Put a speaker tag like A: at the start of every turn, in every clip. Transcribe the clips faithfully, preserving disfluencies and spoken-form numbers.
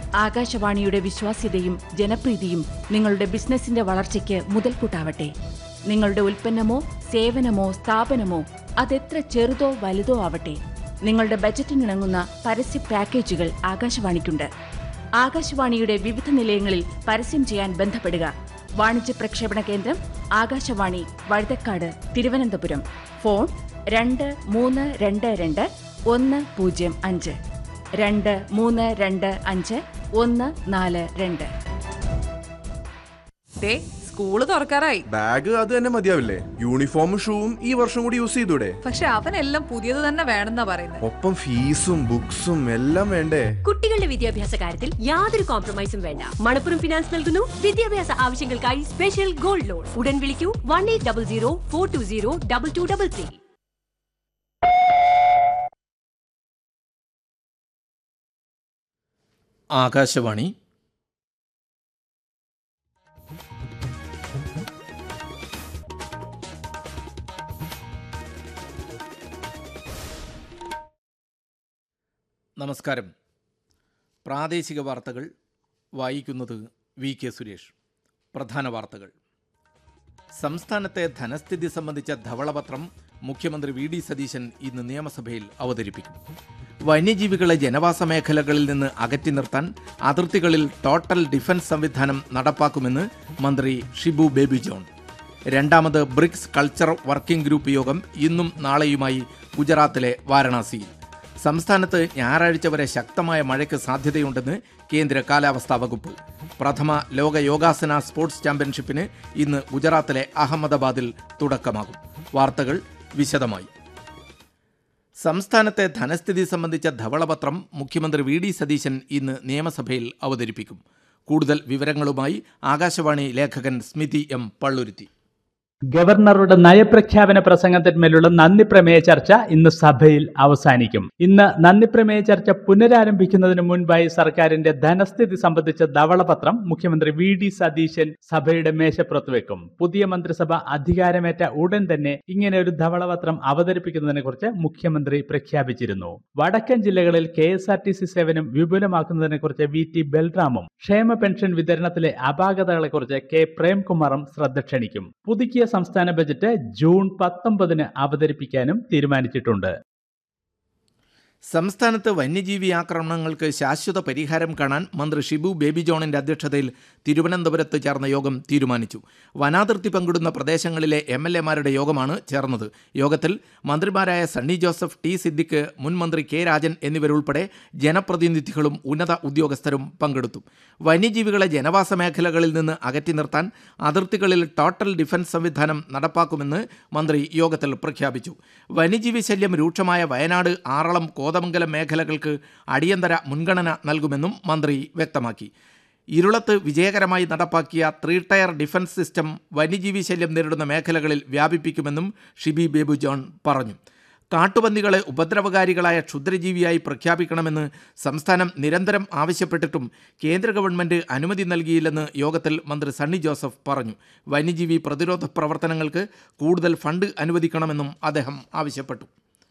A: ആകാശവാണിയുടെ വിശ്വാസ്യതയും ജനപ്രീതിയും നിങ്ങളുടെ ബിസിനസിന്റെ വളർച്ചയ്ക്ക് മുതൽക്കൂട്ടാവട്ടെ. നിങ്ങളുടെ ഉൽപ്പന്നമോ സേവനമോ സ്ഥാപനമോ അതെത്ര ചെറുതോ വലുതോ ആവട്ടെ, നിങ്ങളുടെ ബജറ്റിനിണങ്ങുന്ന പരസ്യ പാക്കേജുകൾ ആകാശവാണിക്കുണ്ട്. ആകാശവാണിയുടെ വിവിധ നിലയങ്ങളിൽ പരസ്യം ചെയ്യാൻ ബന്ധപ്പെടുക. വാണിജ്യ പ്രക്ഷേപണ കേന്ദ്രം ആകാശവാണി, വഴുതക്കാട്, തിരുവനന്തപുരം. ഫോൺ രണ്ട് മൂന്ന് രണ്ട് രണ്ട് ഒന്ന് പൂജ്യം അഞ്ച് രണ്ട് മൂന്ന് രണ്ട് അഞ്ച് ഒന്ന് നാല് രണ്ട്.
B: സ്കൂള് തുറക്കാറായി.
C: ബാഗ് അത് തന്നെ മതിയാവില്ലേ? യൂണിഫോമും ഷൂവും ഈ വർഷം കൂടി യൂസ് ചെയ്തൂടെ?
B: പക്ഷെ അവനെല്ലാം പുതിയത് തന്നെ വേണമെന്നാ പറയുന്നത്.
C: ഒപ്പം ഫീസും ബുക്സും എല്ലാം വേണ്ടേ?
D: കുട്ടികളുടെ വിദ്യാഭ്യാസ കാര്യത്തിൽ യാതൊരു കോംപ്രമൈസും വേണ്ട. മണപ്പുറം ഫിനാൻസ് നൽകുന്നു വിദ്യാഭ്യാസ ആവശ്യങ്ങൾക്കായി സ്പെഷ്യൽ ഗോൾഡ് ലോൺ. ഉടൻ വിളിക്കൂ one eight double zero four to zero double two double three.
E: Akashvani. നമസ്കാരം. പ്രാദേശിക വാർത്തകൾ വായിക്കുന്നത് വി കെ സുരേഷ്. പ്രധാന വാർത്തകൾ. സംസ്ഥാനത്തെ ധനസ്ഥിതി സംബന്ധിച്ച ധവളപത്രം മുഖ്യമന്ത്രി വി ഡി സതീശൻ ഇന്ന് നിയമസഭയിൽ അവതരിപ്പിക്കും. വന്യജീവികളെ ജനവാസ മേഖലകളിൽ നിന്ന് അകറ്റി നിർത്താൻ അതിർത്തികളിൽ ടോട്ടൽ ഡിഫൻസ് സംവിധാനം നടപ്പാക്കുമെന്ന് മന്ത്രി ഷിബു ബേബി ജോൺ. രണ്ടാമത് ബ്രിക്സ് കൾച്ചർ വർക്കിംഗ് ഗ്രൂപ്പ് യോഗം ഇന്നും നാളെയുമായി ഗുജറാത്തിലെ വാരണാസിയിൽ. സംസ്ഥാനത്ത് ഞായറാഴ്ച വരെ ശക്തമായ മഴയ്ക്ക് സാധ്യതയുണ്ടെന്ന് കേന്ദ്ര കാലാവസ്ഥാ വകുപ്പ്. പ്രഥമ ലോക യോഗാസന സ്പോർട്സ് ചാമ്പ്യൻഷിപ്പിന് ഇന്ന് ഗുജറാത്തിലെ അഹമ്മദാബാദിൽ തുടക്കമാകും. വാർത്തകൾ വിശദമായി. സംസ്ഥാനത്തെ ധനസ്ഥിതി സംബന്ധിച്ച ധവളപത്രം മുഖ്യമന്ത്രി വി ഡി സതീശൻ ഇന്ന് നിയമസഭയിൽ അവതരിപ്പിക്കും. കൂടുതൽ വിവരങ്ങളുമായി ആകാശവാണി ലേഖകൻ സ്മിതി എം പള്ളുരുത്തി.
F: ഗവർണറുടെ നയപ്രഖ്യാപന പ്രസംഗത്തിന്മേലുള്ള നന്ദി പ്രമേയ ചർച്ച ഇന്ന് സഭയിൽ അവസാനിക്കും. ഇന്ന് നന്ദി പ്രമേയ ചർച്ച പുനരാരംഭിക്കുന്നതിന് മുൻപായി സർക്കാരിന്റെ ധനസ്ഥിതി സംബന്ധിച്ച ധവളപത്രം മുഖ്യമന്ത്രി വി ഡി സതീശൻ സഭയുടെ മേശപ്പുറത്ത് വെക്കും. പുതിയ മന്ത്രിസഭ അധികാരമേറ്റ ഉടൻ തന്നെ ഇങ്ങനെ ഒരു ധവളപത്രം അവതരിപ്പിക്കുന്നതിനെ കുറിച്ച് മുഖ്യമന്ത്രി പ്രഖ്യാപിച്ചിരുന്നു. വടക്കൻ ജില്ലകളിൽ K S R T C സേവനം വിപുലമാക്കുന്നതിനെ കുറിച്ച് വി ടി ബൽറാമും ക്ഷേമ പെൻഷൻ വിതരണത്തിലെ അപാകതകളെക്കുറിച്ച് കെ പ്രേംകുമാറും ശ്രദ്ധ ക്ഷണിക്കും. പുതുക്കിയ സംസ്ഥാന ബജറ്റ് ജൂൺ പത്തൊമ്പതിന് അവതരിപ്പിക്കാനും തീരുമാനിച്ചിട്ടുണ്ട്.
E: സംസ്ഥാനത്ത് വന്യജീവി ആക്രമണങ്ങൾക്ക് ശാശ്വത പരിഹാരം കാണാൻ മന്ത്രി ഷിബു ബേബി ജോണിന്റെ അധ്യക്ഷതയിൽ തിരുവനന്തപുരത്ത് ചേർന്ന യോഗം തീരുമാനിച്ചു. വനാതിർത്തി പങ്കിടുന്ന പ്രദേശങ്ങളിലെ എം എൽ എമാരുടെ യോഗമാണ് ചേർന്നത്. യോഗത്തിൽ മന്ത്രിമാരായ സണ്ണി ജോസഫ്, ടി സിദ്ദിഖ്, മുൻ മന്ത്രി കെ രാജൻ എന്നിവരുൾപ്പെടെ ജനപ്രതിനിധികളും ഉന്നത ഉദ്യോഗസ്ഥരും പങ്കെടുത്തു. വന്യജീവികളെ ജനവാസ മേഖലകളിൽ നിന്ന് അകറ്റി നിർത്താൻ അതിർത്തികളിൽ ടോട്ടൽ ഡിഫൻസ് സംവിധാനം നടപ്പാക്കുമെന്ന് മന്ത്രി യോഗത്തിൽ പ്രഖ്യാപിച്ചു. വന്യജീവി ശല്യം രൂക്ഷമായ വയനാട്, ആറളം, കോതമംഗലം മേഖലകൾക്ക് അടിയന്തര മുൻഗണന നൽകുമെന്നും മന്ത്രി വ്യക്തമാക്കി. ഇരുളത്ത് വിജയകരമായി നടപ്പാക്കിയ ത്രീ ടയർ ഡിഫൻസ് സിസ്റ്റം വന്യജീവി ശല്യം നേരിടുന്ന മേഖലകളിൽ വ്യാപിപ്പിക്കുമെന്നും ഷിബി ബേബി ജോൺ പറഞ്ഞു. കാട്ടുപന്നികളെ ഉപദ്രവകാരികളായ ക്ഷുദ്രജീവിയായി പ്രഖ്യാപിക്കണമെന്ന് സംസ്ഥാനം നിരന്തരം ആവശ്യപ്പെട്ടിട്ടും കേന്ദ്ര ഗവൺമെന്റ് അനുമതി നൽകിയില്ലെന്ന് യോഗത്തിൽ മന്ത്രി സണ്ണി ജോസഫ് പറഞ്ഞു. വന്യജീവി പ്രതിരോധ പ്രവർത്തനങ്ങൾക്ക് കൂടുതൽ ഫണ്ട് അനുവദിക്കണമെന്നും അദ്ദേഹം ആവശ്യപ്പെട്ടു.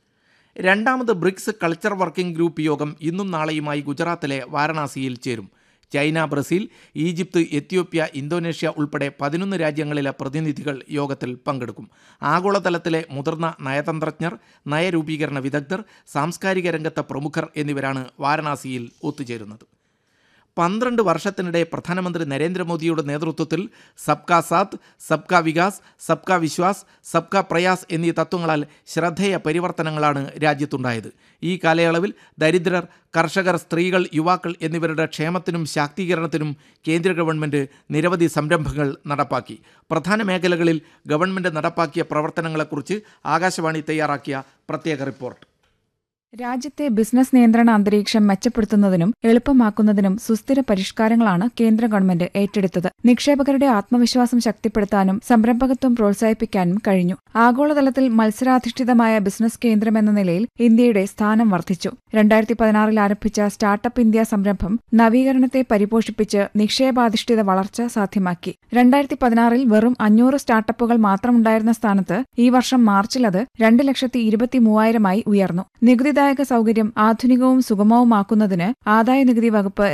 E: രണ്ടാമത് ബ്രിക്സ് കൾച്ചർ വർക്കിംഗ് ഗ്രൂപ്പ് യോഗം ഇന്നും നാളെയുമായി ഗുജറാത്തിലെ വാരണാസിയിൽ ചേരും. China, Brazil, Egypt, Ethiopia, Indonesia ഉൾപ്പെടെ പതിനൊന്ന് രാജ്യങ്ങളിലെ പ്രതിനിധികൾ യോഗത്തിൽ പങ്കെടുക്കും. ആഗോളതലത്തിലെ മുതിർന്ന നയതന്ത്രജ്ഞർ, നയരൂപീകരണ വിദഗ്ധർ, സാംസ്കാരിക രംഗത്തെ പ്രമുഖർ എന്നിവരാണ് വാരണാസിയിൽ ഒത്തുചേരുന്നത്. പന്ത്രണ്ട് വർഷത്തിനിടെ പ്രധാനമന്ത്രി നരേന്ദ്രമോദിയുടെ നേതൃത്വത്തിൽ സബ്കാ സാത്ത്, സബ്കാ വികാസ്, സബ്കാ വിശ്വാസ്, സബ്കാ പ്രയാസ് എന്നീ തത്വങ്ങളാൽ ശ്രദ്ധേയ പരിവർത്തനങ്ങളാണ് രാജ്യത്തുണ്ടായത്. ഈ കാലയളവിൽ ദരിദ്രർ, കർഷകർ, സ്ത്രീകൾ, യുവാക്കൾ എന്നിവരുടെ ക്ഷേമത്തിനും ശാക്തീകരണത്തിനും കേന്ദ്ര ഗവൺമെൻറ് നിരവധി സംരംഭങ്ങൾ നടപ്പാക്കി. പ്രധാന മേഖലകളിൽ ഗവൺമെൻറ് നടപ്പാക്കിയ പ്രവർത്തനങ്ങളെക്കുറിച്ച് ആകാശവാണി തയ്യാറാക്കിയ പ്രത്യേക റിപ്പോർട്ട്.
G: രാജ്യത്തെ ബിസിനസ് നിയന്ത്രണ അന്തരീക്ഷം മെച്ചപ്പെടുത്തുന്നതിനും എളുപ്പമാക്കുന്നതിനും സുസ്ഥിര പരിഷ്കാരങ്ങളാണ് കേന്ദ്ര ഗവൺമെന്റ് ഏറ്റെടുത്തത്. നിക്ഷേപകരുടെ ആത്മവിശ്വാസം ശക്തിപ്പെടുത്താനും സംരംഭകത്വം പ്രോത്സാഹിപ്പിക്കാനും കഴിഞ്ഞു. ആഗോളതലത്തിൽ മത്സരാധിഷ്ഠിതമായ ബിസിനസ് കേന്ദ്രമെന്ന നിലയിൽ ഇന്ത്യയുടെ സ്ഥാനം വർദ്ധിച്ചു. രണ്ടായിരത്തി പതിനാറിൽ ആരംഭിച്ച സ്റ്റാർട്ടപ്പ് ഇന്ത്യ സംരംഭം നവീകരണത്തെ പരിപോഷിപ്പിച്ച് നിക്ഷേപാധിഷ്ഠിത വളർച്ച സാധ്യമാക്കി. രണ്ടായിരത്തി പതിനാറിൽ വെറും അഞ്ഞൂറ് സ്റ്റാർട്ടപ്പുകൾ മാത്രമുണ്ടായിരുന്ന സ്ഥാനത്ത് ഈ വർഷം മാർച്ചിൽ അത് രണ്ട് ലക്ഷത്തി ഇരുപത്തി മൂവായിരമായി ഉയർന്നു. നികുതിദായക സൗകര്യം ആധുനികവും സുഗമവുമാക്കുന്നതിന് ആദായനികുതി വകുപ്പ്